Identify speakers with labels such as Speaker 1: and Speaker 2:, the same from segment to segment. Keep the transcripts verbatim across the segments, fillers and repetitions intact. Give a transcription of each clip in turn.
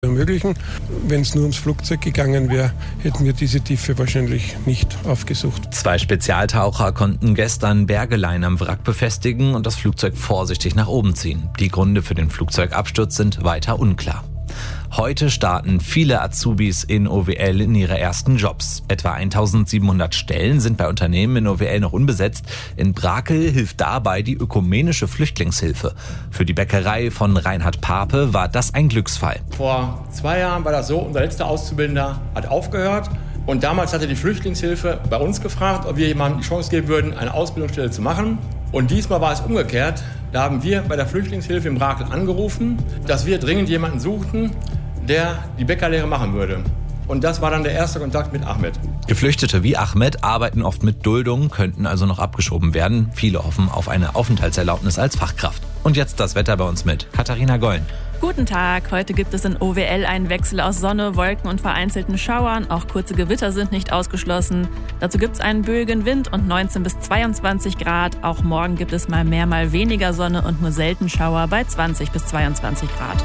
Speaker 1: ermöglichen. Wenn es nur ums Flugzeug gegangen wäre, hätten wir diese Tiefe wahrscheinlich nicht aufgesucht.
Speaker 2: Zwei Spezialtaucher konnten gestern Bergeleien am Wrack befestigen und das Flugzeug vorsichtig nach oben ziehen. Die Gründe für den Flugzeugabsturz sind weiter unklar. Heute starten viele Azubis in O W L in ihre ersten Jobs. Etwa eintausendsiebenhundert Stellen sind bei Unternehmen in O W L noch unbesetzt. In Brakel hilft dabei die ökumenische Flüchtlingshilfe. Für die Bäckerei von Reinhard Pape war das ein Glücksfall.
Speaker 3: Vor zwei Jahren war das so, unser letzter Auszubildender hat aufgehört. Und damals hatte die Flüchtlingshilfe bei uns gefragt, ob wir jemandem die Chance geben würden, eine Ausbildungsstelle zu machen. Und diesmal war es umgekehrt. Da haben wir bei der Flüchtlingshilfe in Brakel angerufen, dass wir dringend jemanden suchten, der die Bäckerlehre machen würde. Und das war dann der erste Kontakt mit Ahmed.
Speaker 2: Geflüchtete wie Ahmed arbeiten oft mit Duldung, könnten also noch abgeschoben werden. Viele hoffen auf eine Aufenthaltserlaubnis als Fachkraft. Und jetzt das Wetter bei uns mit Katharina Gollen.
Speaker 4: Guten Tag, heute gibt es in O W L einen Wechsel aus Sonne, Wolken und vereinzelten Schauern. Auch kurze Gewitter sind nicht ausgeschlossen. Dazu gibt es einen böigen Wind und neunzehn bis zweiundzwanzig Grad. Auch morgen gibt es mal mehr, mal weniger Sonne und nur selten Schauer bei zwanzig bis zweiundzwanzig Grad.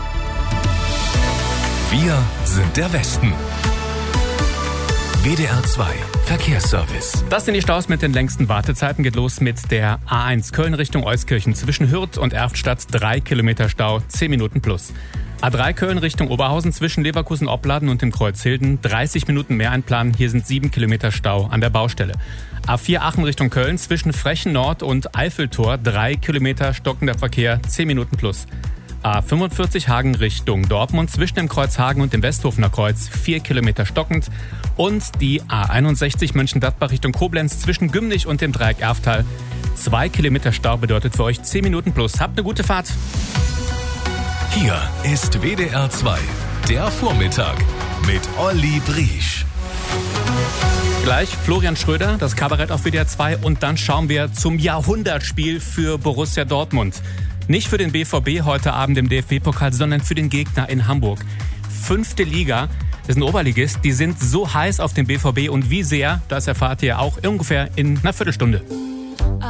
Speaker 5: Wir sind der Westen. W D R zwei Verkehrsservice.
Speaker 6: Das sind die Staus mit den längsten Wartezeiten. Geht los mit der A eins Köln Richtung Euskirchen. Zwischen Hürth und Erftstadt drei Kilometer Stau, zehn Minuten plus. A drei Köln Richtung Oberhausen zwischen Leverkusen-Opladen und dem Kreuz Hilden. dreißig Minuten mehr einplanen. Hier sind sieben Kilometer Stau an der Baustelle. A vier Aachen Richtung Köln zwischen Frechen Nord und Eiffeltor. drei Kilometer stockender Verkehr, zehn Minuten plus. A fünfundvierzig Hagen Richtung Dortmund zwischen dem Kreuz Hagen und dem Westhofener Kreuz vier Kilometer stockend. Und die A einundsechzig Mönchengladbach Richtung Koblenz zwischen Gümnich und dem Dreieck Erftal. zwei Kilometer Stau bedeutet für euch zehn Minuten plus. Habt eine gute Fahrt.
Speaker 5: Hier ist W D R zwei, der Vormittag mit Olli Briesch.
Speaker 6: Gleich Florian Schröder, das Kabarett auf W D R zwei und dann schauen wir zum Jahrhundertspiel für Borussia Dortmund. Nicht für den B V B heute Abend im D F B-Pokal, sondern für den Gegner in Hamburg. Fünfte Liga, das ist ein Oberligist, die sind so heiß auf den B V B und wie sehr, das erfahrt ihr auch ungefähr in einer Viertelstunde.